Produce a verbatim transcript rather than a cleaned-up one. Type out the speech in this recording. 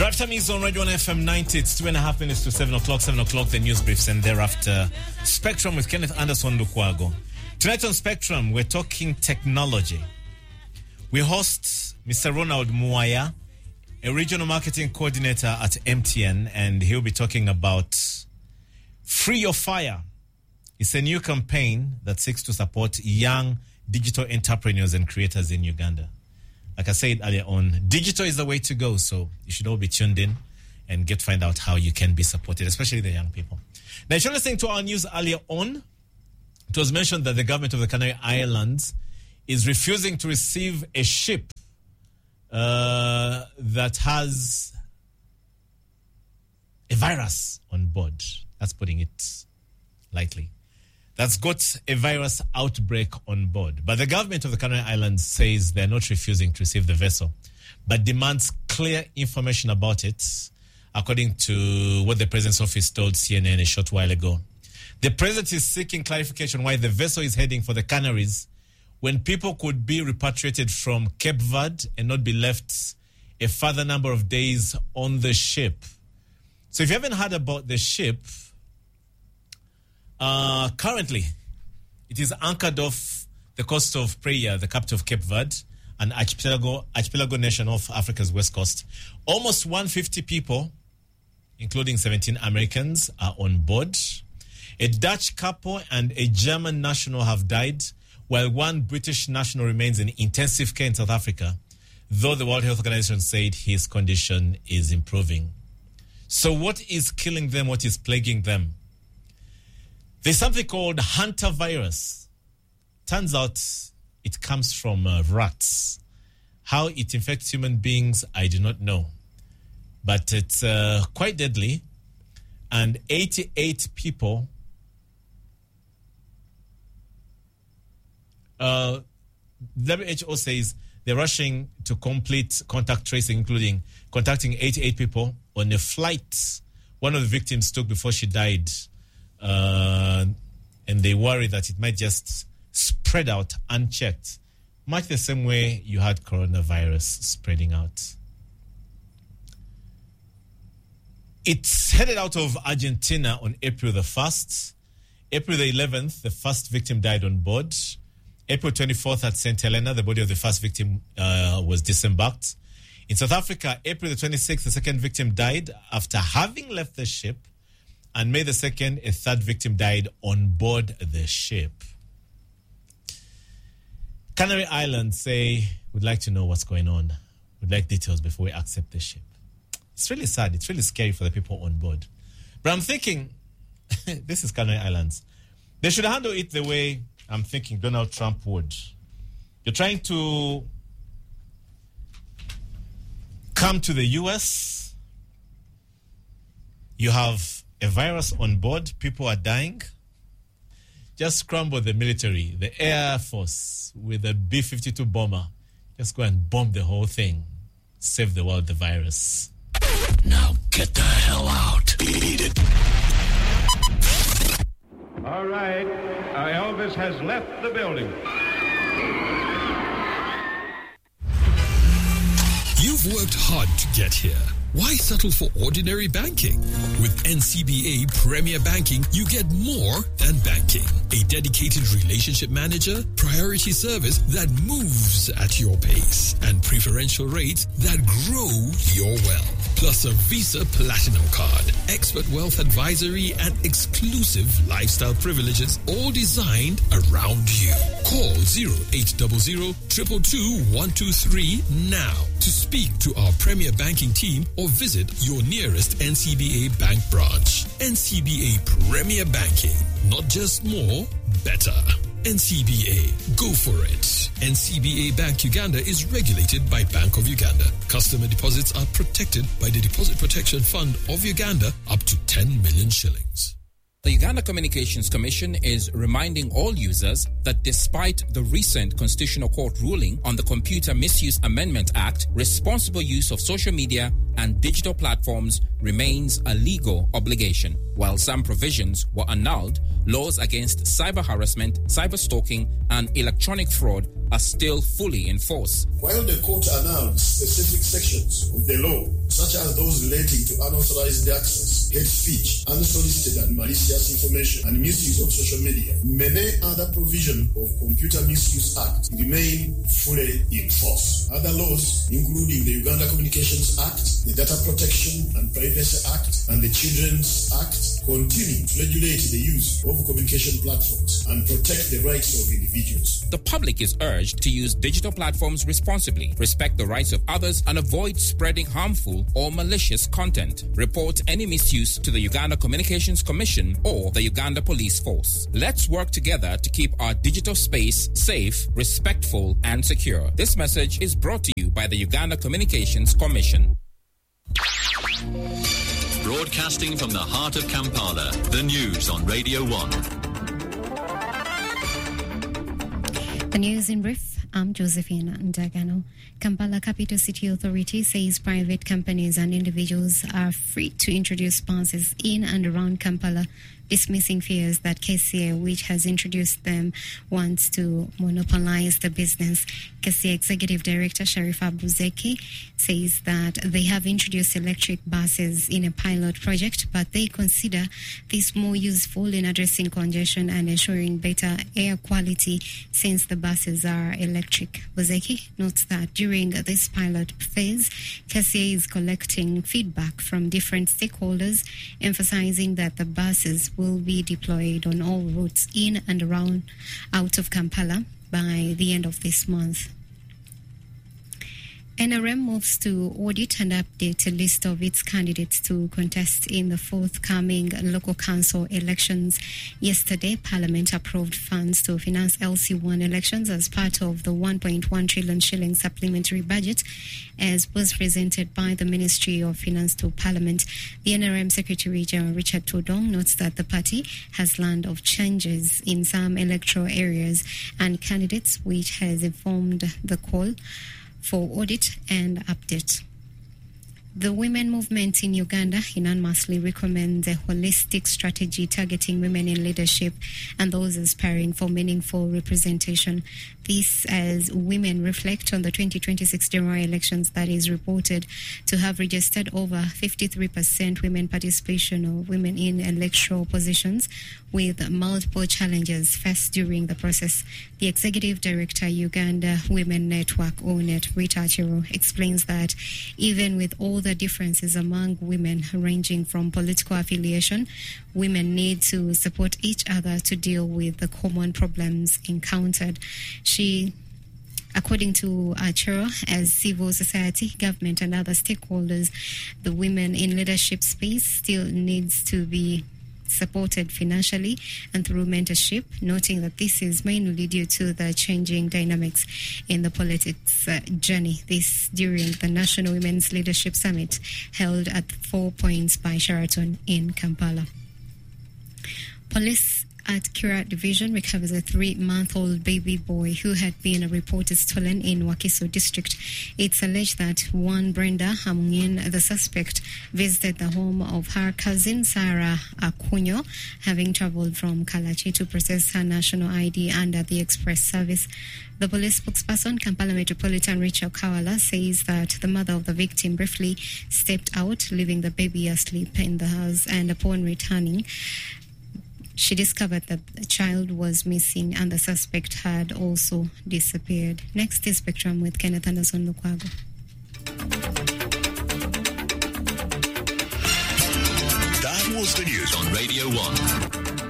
Drive time is on Radio one F M ninety. It's two and a half minutes to seven o'clock. Seven o'clock, the news briefs, and thereafter Spectrum with Kenneth Anderson Lukwago. Tonight on Spectrum, we're talking technology. We host Mister Ronald Muaya, a regional marketing coordinator at M T N, and he'll be talking about Free Your Fire. It's a new campaign that seeks to support young digital entrepreneurs and creators in Uganda. Like I said earlier on, digital is the way to go, so you should all be tuned in and get to find out how you can be supported, especially the young people. Now, if you're listening to our news earlier on, it was mentioned that the government of the Canary Islands is refusing to receive a ship uh, that has a virus on board. That's putting it lightly. That's got a virus outbreak on board. But the government of the Canary Islands says they're not refusing to receive the vessel, but demands clear information about it, according to what the President's office told C N N a short while ago. The President is seeking clarification why the vessel is heading for the Canaries when people could be repatriated from Cape Verde and not be left a further number of days on the ship. So if you haven't heard about the ship, Uh, currently, it is anchored off the coast of Praia, the capital of Cape Verde, an archipelago, archipelago nation off Africa's west coast. Almost one hundred fifty people, including seventeen Americans, are on board. A Dutch couple and a German national have died, while one British national remains in intensive care in South Africa, though the World Health Organization said his condition is improving. So what is killing them? What is plaguing them? There's something called hantavirus. Turns out it comes from uh, rats. How it infects human beings, I do not know. But it's uh, quite deadly. And eighty-eight people uh, W H O says they're rushing to complete contact tracing, including contacting eighty-eight people on a flight one of the victims took before she died. Uh, and they worry that it might just spread out unchecked, much the same way you had coronavirus spreading out. It's headed out of Argentina on April the first. April the eleventh, the first victim died on board. April twenty-fourth at Saint Helena, the body of the first victim uh, was disembarked. In South Africa, April the twenty-sixth, the second victim died after having left the ship. And May the second, a third victim died on board the ship. Canary Islands say, we'd like to know what's going on. We'd like details before we accept the ship. It's really sad. It's really scary for the people on board. But I'm thinking, this is Canary Islands. They should handle it the way I'm thinking Donald Trump would. You're trying to come to the U S. You have a virus on board, people are dying. Just scramble the military, the Air Force with a B fifty-two bomber. Just go and bomb the whole thing. Save the world, the virus. Now get the hell out. Beat it. All right. Uh, Elvis has left the building. You've worked hard to get here. Why settle for ordinary banking? With N C B A Premier Banking, you get more than banking. A dedicated relationship manager, priority service that moves at your pace, and preferential rates that grow your wealth. Plus a Visa Platinum card, expert wealth advisory, and exclusive lifestyle privileges, all designed around you. Call zero eight zero zero, two two two, one two three now to speak to our Premier Banking team or visit your nearest N C B A bank branch. N C B A Premier Banking. Not just more, better. N C B A. Go for it. N C B A Bank Uganda is regulated by Bank of Uganda. Customer deposits are protected by the Deposit Protection Fund of Uganda up to ten million shillings. The Uganda Communications Commission is reminding all users that despite the recent Constitutional Court ruling on the Computer Misuse Amendment Act, responsible use of social media and digital platforms remains a legal obligation. While some provisions were annulled, laws against cyber harassment, cyber stalking, and electronic fraud are still fully in force. While the court announced specific sections of the law, such as those relating to unauthorized access, hate speech, unsolicited and malicious information, and misuse of social media, many other provisions of Computer Misuse Act remain fully in force. Other laws, including the Uganda Communications Act, the Data Protection and Privacy Act, and the Children's Act, continue to regulate the use of communication platforms and protect the rights of individuals. The public is urged to use digital platforms responsibly, respect the rights of others, and avoid spreading harmful or malicious content. Report any misuse to the Uganda Communications Commission or the Uganda Police Force. Let's work together to keep our digital space safe, respectful, and secure. This message is brought to you by the Uganda Communications Commission. Broadcasting from the heart of Kampala, the news on Radio one. The news in brief. I'm Josephine Ndagano. Kampala Capital City Authority says private companies and individuals are free to introduce buses in and around Kampala, dismissing fears that K C A, which has introduced them, wants to monopolize the business. K C A Executive Director Sharifa Buzeki says that they have introduced electric buses in a pilot project, but they consider this more useful in addressing congestion and ensuring better air quality since the buses are electric. Buzeki notes that during this pilot phase, K C A is collecting feedback from different stakeholders, emphasizing that the buses will be deployed on all routes in and around out of Kampala by the end of this month. N R M moves to audit and update a list of its candidates to contest in the forthcoming local council elections. Yesterday, Parliament approved funds to finance L C one elections as part of the one point one trillion shilling supplementary budget, as was presented by the Ministry of Finance to Parliament. The N R M Secretary General Richard Todong notes that the party has learned of changes in some electoral areas and candidates, which has informed the call for audit and update. The women movement in Uganda unanimously recommends a holistic strategy targeting women in leadership and those aspiring for meaningful representation. This as women reflect on the twenty twenty-six general elections that is reported to have registered over fifty-three percent women participation of women in electoral positions, with multiple challenges faced during the process. The Executive Director, Uganda Women Network, O N E T, Rita Achiro, explains that even with all the differences among women ranging from political affiliation, women need to support each other to deal with the common problems encountered. She According to Achiro, as civil society, government and other stakeholders, the women in leadership space still needs to be supported financially and through mentorship, noting that this is mainly due to the changing dynamics in the politics uh, journey. This during the National Women's Leadership Summit held at Four Points by Sheraton in Kampala. Police at Kira Division recovers a three-month-old baby boy who had been reported stolen in Wakiso district. It's alleged that one Brenda Hamungin, the suspect, visited the home of her cousin Sarah Akunyo, having travelled from Kalachi to process her national I D under the express service. The police spokesperson, Kampala Metropolitan Rachel Kawala, says that the mother of the victim briefly stepped out, leaving the baby asleep in the house, and upon returning, she discovered that the child was missing and the suspect had also disappeared. Next is Spectrum with Kenneth Anderson Lukwago. That was the news on Radio one.